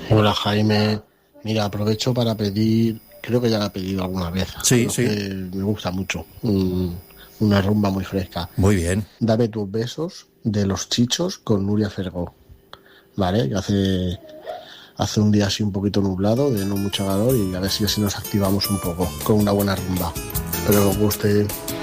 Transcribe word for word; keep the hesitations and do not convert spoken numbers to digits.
Hola Jaime, mira, aprovecho para pedir, creo que ya la he pedido alguna vez. Sí, sí. Me gusta mucho, un, una rumba muy fresca. Muy bien. Dame tus besos de Los Chichos con Nuria Fergó, ¿vale? Que hace, hace un día así un poquito nublado, de no mucho calor, y a ver si así nos activamos un poco con una buena rumba. Espero que os guste.